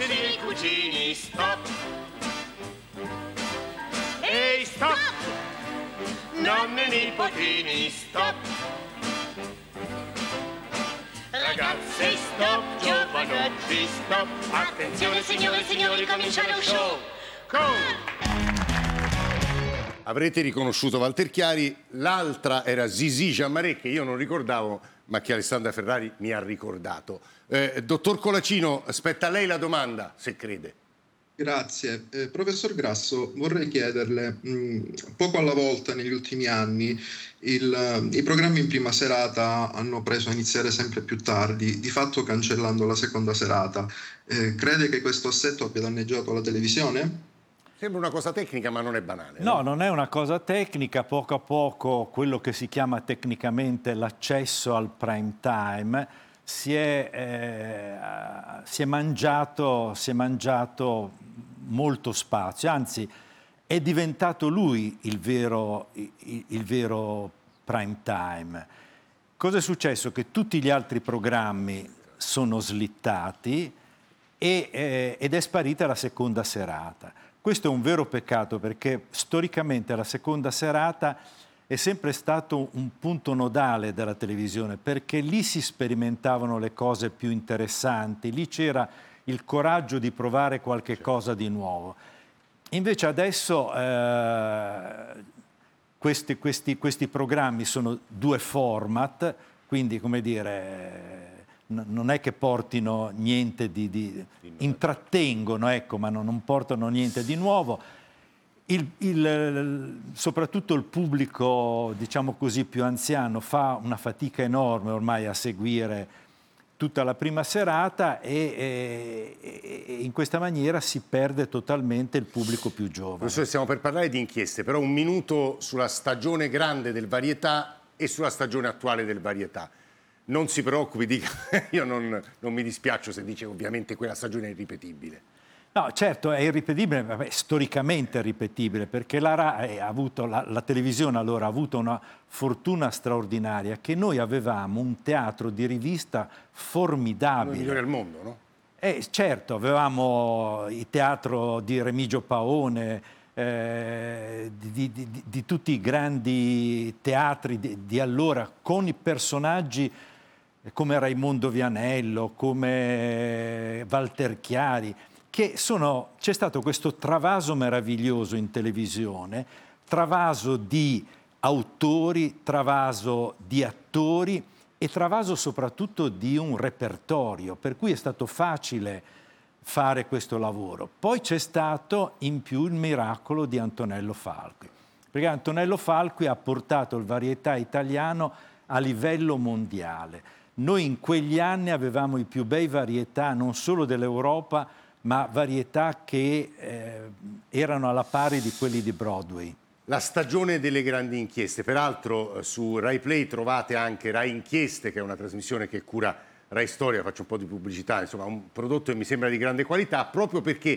suoceri e cugini, stop! Ehi, stop! Nonne e nipotini, stop! Ragazze, stop! Giovanotti, stop! Attenzione, signore e signori, comincia lo show! Avrete riconosciuto Walter Chiari, l'altra era Zizi Jean-Marais, che io non ricordavo, ma che Alessandra Ferrari mi ha ricordato. Dottor Colacino, spetta a lei la domanda, se crede. Grazie. Professor Grasso, vorrei chiederle, poco alla volta negli ultimi anni i programmi in prima serata hanno preso a iniziare sempre più tardi, di fatto cancellando la seconda serata. Crede che questo assetto abbia danneggiato la televisione? Sembra una cosa tecnica, ma non è banale. No, non è una cosa tecnica. Poco a poco quello che si chiama tecnicamente l'accesso al prime time si è mangiato molto spazio, anzi è diventato lui il vero prime time. Cosa è successo? Che tutti gli altri programmi sono slittati ed è sparita la seconda serata. Questo è un vero peccato, perché storicamente la seconda serata è sempre stato un punto nodale della televisione, perché lì si sperimentavano le cose più interessanti, lì c'era il coraggio di provare qualche cosa di nuovo. Invece adesso questi programmi sono due format, quindi, come dire, non è che portino niente intrattengono, ecco, ma non portano niente di nuovo. Soprattutto il pubblico, diciamo così, più anziano fa una fatica enorme ormai a seguire tutta la prima serata e in questa maniera si perde totalmente il pubblico più giovane. Professore, stiamo per parlare di inchieste, però un minuto sulla stagione grande del varietà e sulla stagione attuale del varietà. Non si preoccupi, dica, io non mi dispiaccio se dice ovviamente quella stagione è irripetibile. No, certo, è irripetibile, vabbè, storicamente è irripetibile, perché la televisione allora ha avuto una fortuna straordinaria, che noi avevamo un teatro di rivista formidabile. Il migliore al mondo, no? Certo, avevamo il teatro di Remigio Paone, di tutti i grandi teatri di allora, con i personaggi come Raimondo Vianello, come Walter Chiari, c'è stato questo travaso meraviglioso in televisione, travaso di autori, travaso di attori e travaso soprattutto di un repertorio, per cui è stato facile fare questo lavoro. Poi c'è stato in più il miracolo di Antonello Falqui, perché Antonello Falqui ha portato il varietà italiano a livello mondiale. Noi in quegli anni avevamo i più bei varietà non solo dell'Europa, ma varietà che erano alla pari di quelli di Broadway. La stagione delle grandi inchieste, peraltro su Rai Play trovate anche Rai Inchieste, che è una trasmissione che cura Rai Storia, faccio un po' di pubblicità, insomma un prodotto che mi sembra di grande qualità, proprio perché